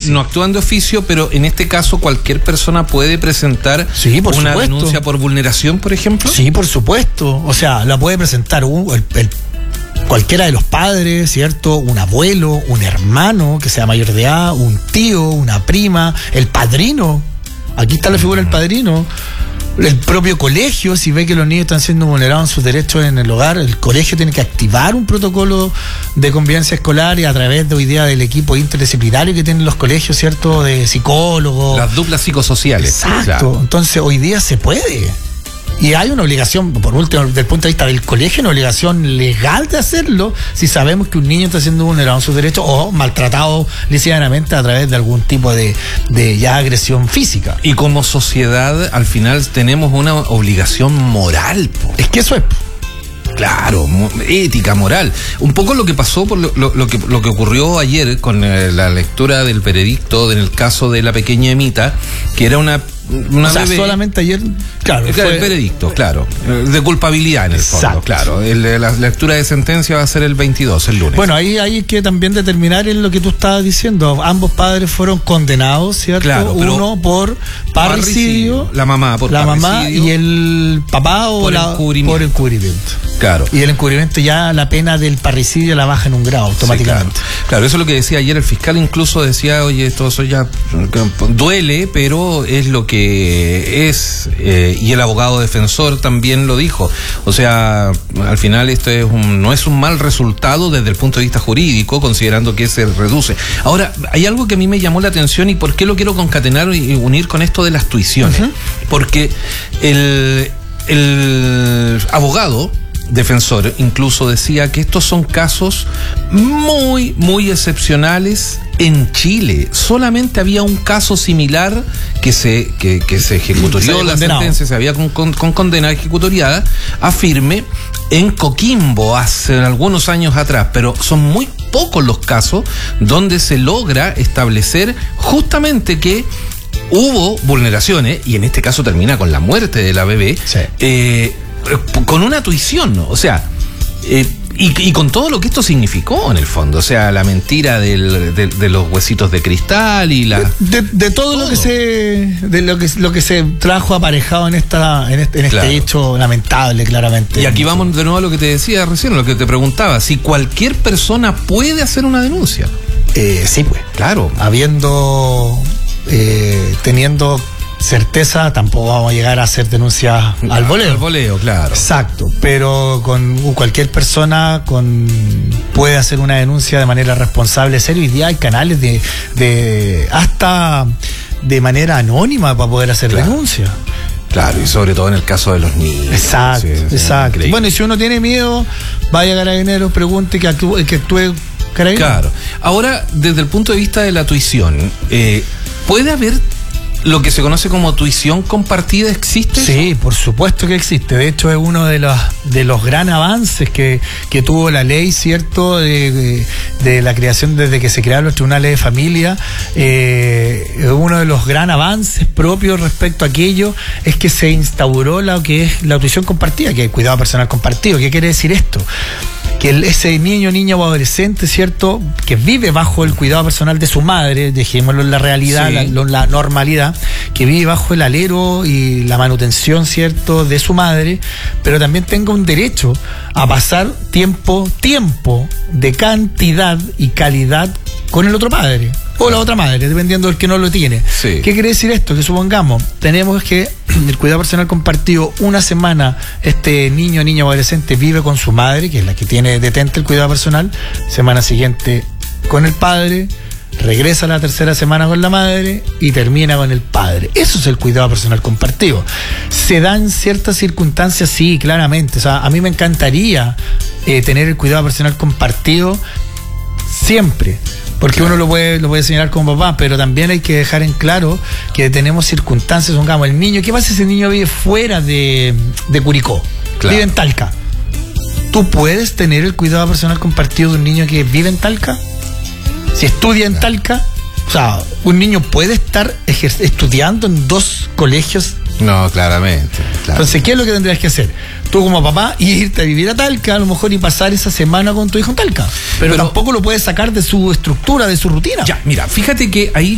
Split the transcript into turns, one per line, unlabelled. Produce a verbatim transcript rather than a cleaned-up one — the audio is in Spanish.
oficio.
No actúan de oficio, pero en este caso cualquier persona puede presentar
sí, por
una
supuesto.
denuncia por vulneración, por ejemplo.
Sí, por supuesto. O sea, la puede presentar un, el, el, cualquiera de los padres, ¿cierto? Un abuelo, un hermano que sea mayor de edad, un tío, una prima, el padrino. Aquí está la figura del padrino. El propio colegio, si ve que los niños están siendo vulnerados en sus derechos en el hogar, el colegio tiene que activar un protocolo de convivencia escolar y a través de hoy día del equipo interdisciplinario que tienen los colegios, ¿cierto? De psicólogos.
Las duplas psicosociales.
Exacto.
Claro.
Entonces, hoy día se puede. Y hay una obligación, por último, desde el punto de vista del colegio, una obligación legal de hacerlo si sabemos que un niño está siendo vulnerado en sus derechos o maltratado lisivamente a través de algún tipo de, de ya agresión física.
Y como sociedad, al final tenemos una obligación moral, po.
Es que eso es...
Claro, ética, moral. Un poco lo que pasó, por lo, lo, lo, que, lo que ocurrió ayer con eh, la lectura del veredicto en el caso de la pequeña Emita, que era una... Una
o sea,
bebé,
solamente ayer, claro,
claro
fue...
el veredicto, claro, de culpabilidad en el fondo,
Exacto.
claro. El, la lectura de sentencia va a ser el veintidós, el lunes.
Bueno, ahí hay que también determinar en lo que tú estabas diciendo. Ambos padres fueron condenados, ¿cierto?
Claro,
uno por parricidio,
la mamá por
la
parricidio,
mamá y el papá o
por
la,
encubrimiento.
por encubrimiento.
Claro.
Y el encubrimiento ya la pena del parricidio la baja en un grado automáticamente.
Sí, claro. Claro, eso es lo que decía ayer el fiscal, incluso decía, oye, esto eso ya duele, pero es lo que es, eh, y el abogado defensor también lo dijo. O sea, al final esto es un, no es un mal resultado desde el punto de vista jurídico, considerando que se reduce. Ahora, hay algo que a mí me llamó la atención y por qué lo quiero concatenar y unir con esto de las tuiciones. Uh-huh. Porque el, el abogado defensor incluso decía que estos son casos muy, muy excepcionales en Chile. Solamente había un caso similar que se, que, que se ejecutorió la sentencia, se había con, con, con condena ejecutoriada a firme en Coquimbo hace algunos años atrás, pero son muy pocos los casos donde se logra establecer justamente que hubo vulneraciones, y en este caso termina con la muerte de la bebé, sí. eh, con una tuición, ¿no? O sea, eh, y, y con todo lo que esto significó en el fondo, o sea, la mentira del, de, de los huesitos de cristal y la...
De, de, de todo, todo lo que se de lo que lo que se trajo aparejado en esta en este, en este claro. hecho lamentable, claramente.
Y aquí vamos de nuevo a lo que te decía recién, lo que te preguntaba, si cualquier persona puede hacer una denuncia.
Eh, sí, pues.
Claro.
Habiendo, eh, teniendo... certeza, tampoco vamos a llegar a hacer denuncias claro, al voleo.
Al voleo, claro.
Exacto, pero con cualquier persona con puede hacer una denuncia de manera responsable. Serio, hoy día hay canales de, de hasta de manera anónima para poder hacer claro. denuncias.
Claro, y sobre todo en el caso de los niños.
Exacto, sí, exacto. Increíble. Bueno, y si uno tiene miedo, vaya a Carabineros, pregunte que actúe, que actúe Carabineros.
Claro. Ahora, desde el punto de vista de la tuición, eh, ¿puede haber lo que se conoce como tuición compartida? ¿Existe?
Sí, por supuesto que existe. De hecho, es uno de los de los gran avances que, que tuvo la ley, ¿cierto? De, de, de la creación desde que se crearon los tribunales de familia. Eh, uno de los gran avances propios respecto a aquello es que se instauró lo que es la tuición compartida, que es el cuidado personal compartido. ¿Qué quiere decir esto? Que el, ese niño, niña o adolescente, ¿cierto?, que vive bajo el cuidado personal de su madre, dejémoslo en la realidad, sí. la, la normalidad, que vive bajo el alero y la manutención, ¿cierto?, de su madre, pero también tenga un derecho a pasar tiempo, tiempo de cantidad y calidad con el otro padre o la otra madre, dependiendo del que no lo tiene.
Sí.
¿Qué quiere decir esto? Que supongamos, tenemos que el cuidado personal compartido, una semana este niño, niña o adolescente vive con su madre, que es la que tiene detente el cuidado personal, semana siguiente con el padre, regresa la tercera semana con la madre y termina con el padre. Eso es el cuidado personal compartido. Se dan ciertas circunstancias, sí, claramente. O sea, a mí me encantaría eh, tener el cuidado personal compartido siempre. Porque claro. uno lo puede, lo puede señalar como papá, pero también hay que dejar en claro que tenemos circunstancias, supongamos, el niño, ¿qué pasa si ese niño vive fuera de, de Curicó? Claro. Vive en Talca. ¿Tú puedes tener el cuidado personal compartido de un niño que vive en Talca? Si estudia en claro. Talca, o sea, un niño puede estar ejer- estudiando en dos colegios.
No, claramente. Claro.
Entonces, ¿qué es lo que tendrías que hacer? Tú como papá, irte a vivir a Talca, a lo mejor, y pasar esa semana con tu hijo en Talca. Pero, pero tampoco lo puedes sacar de su estructura, de su rutina.
Ya, mira, fíjate que ahí